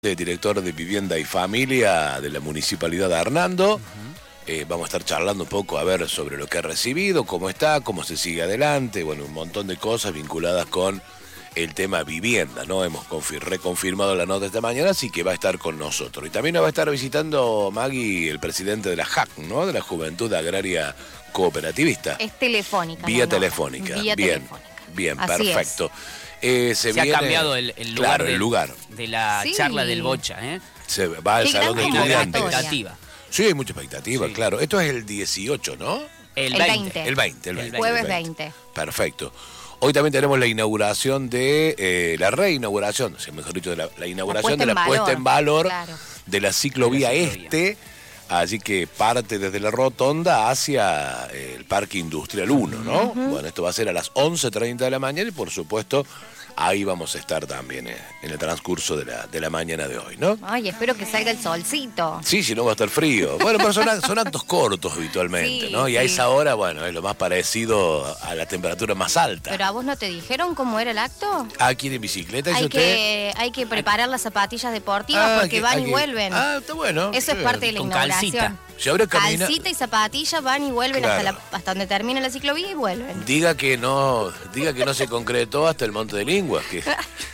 Director de Vivienda y Familia de la Municipalidad de Hernando. Vamos a estar charlando un poco a ver sobre lo que ha recibido, cómo está, cómo se sigue adelante, bueno, un montón de cosas vinculadas con el tema vivienda, ¿no? Hemos reconfirmado la nota esta mañana, así que va a estar con nosotros. Y también nos va a estar visitando Maggie, el presidente de la JAC, ¿no? De la Juventud Agraria Cooperativista. Es telefónica. Vía telefónica. Vía bien, telefónica. Bien, Así perfecto. Se ha cambiado el lugar, claro, el lugar de la charla del Bocha, ¿eh? Se va al Qué salón de gran estudiantes. Expectativa. Sí, hay mucha expectativa, Sí. claro. Esto es el 18, ¿no? El 20. 20. El 20. Jueves 20. Perfecto. Hoy también tenemos la inauguración de, la reinauguración, mejor dicho, de la inauguración de la puesta en valor claro, de la ciclovía este. Así que parte desde la rotonda hacia el Parque Industrial 1, ¿no? Bueno, esto va a ser a las 11:30 de la mañana y por supuesto ahí vamos a estar también en el transcurso de la mañana de hoy, ¿no? Ay, espero que salga el solcito. Sí, si no va a estar frío. Bueno, pero son actos cortos habitualmente, Sí, ¿no? Y a sí. esa hora, bueno, es lo más parecido a la temperatura más alta. ¿Pero a vos no te dijeron cómo era el acto? Aquí en bicicleta, ¿dice Hay usted? hay que preparar las zapatillas deportivas porque van y vuelven. Está bueno. Eso es parte de la Con inauguración. calcita. Si ahora camina, Calcita y zapatillas van y vuelven Claro. hasta donde termina la ciclovía y vuelven. diga que no se concretó hasta el Monte de Linguas, que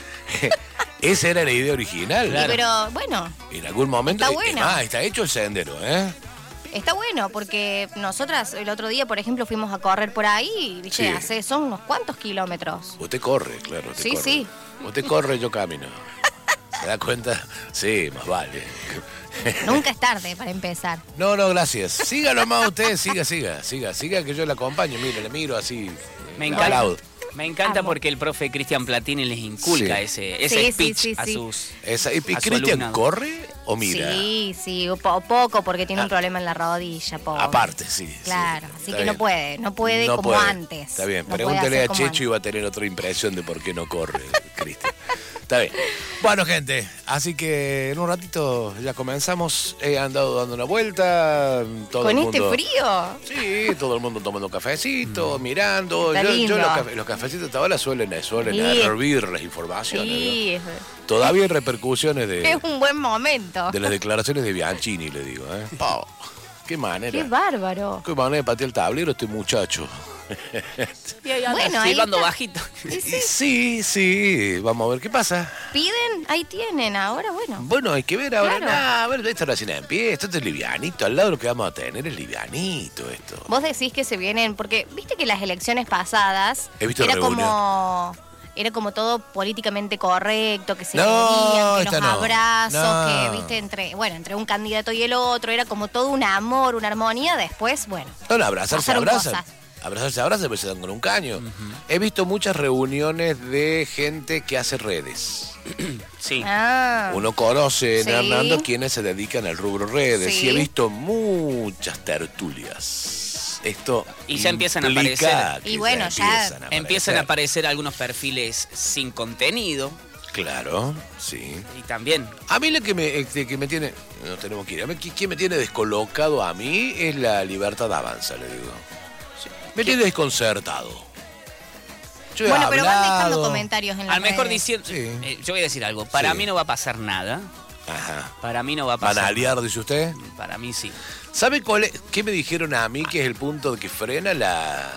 esa era la idea original. Claro. Pero bueno, En algún momento. Está bueno. Está hecho el sendero, ¿eh? está bueno porque nosotras el otro día, por ejemplo, fuimos a correr por ahí y ¿viste? Sí. Son unos cuantos kilómetros. Usted corre, claro. Usted Sí, corre. sí. Usted corre, yo camino. ¿Se da cuenta? Sí, más vale. Nunca es tarde para empezar. No, gracias. Sígalo más usted, siga que yo la acompaño. Mire, le miro así. Me al lado. encanta. Me encanta Amo. porque el profe Cristian Platini les inculca Sí. ese Sí, speech sí, a sí. sus. ¿Y a su Cristian alumnado. corre o mira? Sí, poco porque tiene un problema en la rodilla, pobre. Aparte, sí. Claro, sí. así Está que bien. no puede No como puede. antes. Está bien, No puede pregúntele hacer a como Checho antes. y va a tener otra impresión de por qué no corre, Cristian. Está bien. Bueno, gente, así que en un ratito ya comenzamos. He andado dando una vuelta. Todo ¿Con el este mundo, frío? Sí, todo el mundo tomando cafecito, mirando. Está lindo. Los cafecitos hasta ahora suelen Sí. hervir las informaciones. Sí, ¿no? Todavía hay repercusiones es un buen momento. de las declaraciones de Bianchini, le digo. Oh, qué manera. Qué bárbaro. Qué manera de patear el tablero este muchacho. Bueno, ahí silbando está. bajito. Sí, vamos a ver qué pasa. Piden, ahí tienen, ahora bueno. Bueno, hay que ver ahora. Claro. A ver, esto recién empieza, esto es livianito, al lado de lo que vamos a tener es livianito esto. Vos decís que se vienen, porque viste que las elecciones pasadas He visto era reunión. era como todo políticamente correcto, que se No, querían, que esta los no. abrazos, No. que viste entre un candidato y el otro, era como todo un amor, una armonía, después, bueno. No, abrazarse, Pasaron abrazan. cosas. Abrazarse, pero se dan con un caño. He visto muchas reuniones de gente que hace redes. Sí. Ah, Uno conoce en Sí. Hernando quienes se dedican al rubro redes. Sí. Y he visto muchas tertulias. Esto Y ya empiezan a implica aparecer. que Y bueno, ya Empiezan a aparecer algunos perfiles sin contenido. Claro, sí. Y también. A mí lo que me tiene... No tenemos que ir. A mí, ¿quién me tiene descolocado a mí? Es la Libertad Avanza, le digo. Me tiene desconcertado. Yo he bueno, pero van hablado- dejando comentarios en las Al mejor redes. diciendo. Sí. Yo voy a decir algo. Para Sí. mí no va a pasar nada. Ajá. Para mí no va a ¿Van pasar. a aliar, dice usted? Para mí sí. ¿Sabe qué me dijeron a mí que es el punto que frena la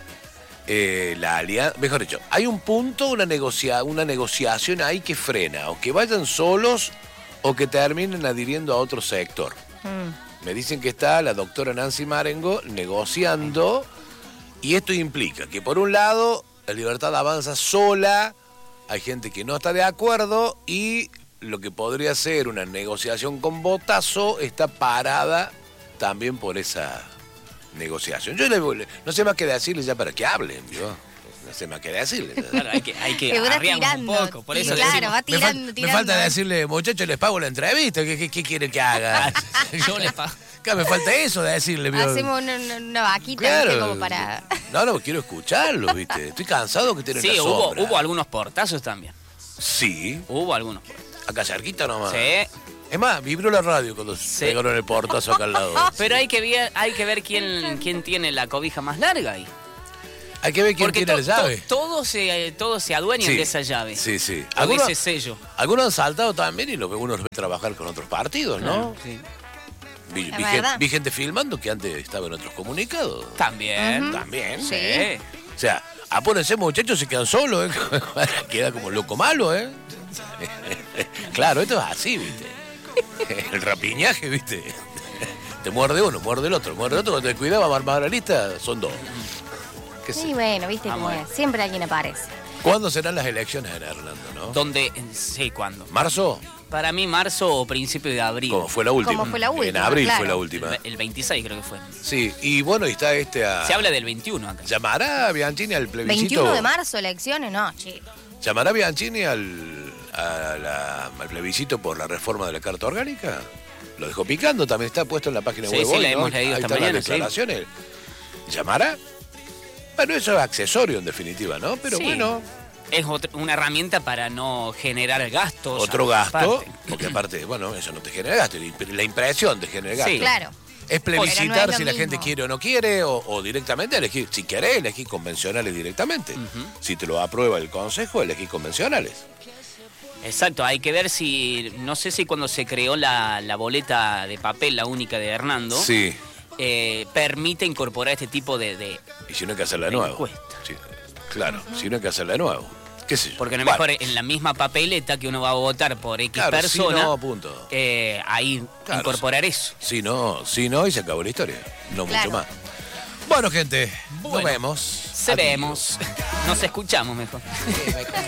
alianza? Mejor dicho, hay un punto, una negociación ahí que frena, o que vayan solos o que terminen adhiriendo a otro sector. Me dicen que está la doctora Nancy Marengo negociando, y esto implica que por un lado la Libertad avanza sola, hay gente que no está de acuerdo, y lo que podría ser una negociación con Botazo está parada también por esa negociación. Yo no sé más qué decirles ya para que hablen, ¿vio? No sé más qué decirles. Claro, hay que Te vas arriar un tirando, poco. Por sí, eso claro, decimos, va tirando. Me falta decirle, muchachos, les pago la entrevista. ¿Qué quieren que haga? yo les pago. Acá me falta eso de decirle, ¿vio? Hacemos una vaquita, ¿viste? Como para... No, quiero escucharlo, ¿viste? Estoy cansado que tienen Sí, la hubo sombra. algunos portazos también. Sí, Hubo algunos portazos. acá cerquita nomás. Sí. Es más, vibró la radio cuando Sí. pegaron el portazo acá al lado. Pero hay que ver quién tiene la cobija más larga ahí. Hay que ver quién Porque tiene la llave. todos se adueñan Sí. de esa llave. Sí, sí. O de ese sello. Algunos han saltado también y uno los ve trabajar con otros partidos, ¿no? Claro, sí. Vi gente filmando que antes estaba en otros comunicados. También. También. Sí. O sea, apórense muchachos, se quedan solos, ¿eh? Queda como loco malo, ¿eh? Claro, esto es así, ¿viste? El rapiñaje, ¿viste? Te muerde uno, muerde el otro, cuando te cuidaba, va a armar la lista, son dos. ¿Qué sé? Sí, bueno, viste cómo es. Siempre alguien aparece. ¿Cuándo serán las elecciones en Hernando, no? ¿Dónde? Sí, ¿cuándo? ¿Marzo? Para mí, marzo o principio de abril. Como fue la última. Como fue la última, En abril claro. fue la última. El 26 creo que fue. Sí, y bueno, y está Se habla del 21 acá. ¿Llamará Bianchini al plebiscito? 21 de marzo, elecciones, no, chicos. ¿Llamará Bianchini al plebiscito por la reforma de la Carta Orgánica? Lo dejó picando, también está puesto en la página Sí, web sí, hoy, la ¿no? hemos leído Ahí esta están las mañana, sí. declaraciones. ¿Llamará? Bueno, eso es accesorio en definitiva, ¿no? Pero Sí. bueno, Es una herramienta para no generar gastos. otro gasto, aparte. porque aparte, bueno, eso no te genera gasto, la impresión te genera gasto. Sí. Claro. Es Pero no plebiscitar es lo si la mismo. gente quiere o no quiere, o directamente elegir. Si querés, elegir convencionales directamente. Si te lo aprueba el Consejo, elegir convencionales. Exacto, hay que ver si, no sé si cuando se creó la boleta de papel, la única de Hernando, Sí. permite incorporar este tipo de Y si no hay que hacerla de nuevo. encuesta. Sí, claro, si no hay que hacerla de nuevo. ¿Qué sé yo? Porque a lo Bueno, mejor en la misma papeleta que uno va a votar por X claro, persona, si no, punto. ahí Claro, incorporar eso. Si no, y se acabó la historia. No Claro. mucho más. Bueno, gente, Bueno, nos vemos. Se Adiós. vemos. Nos escuchamos mejor.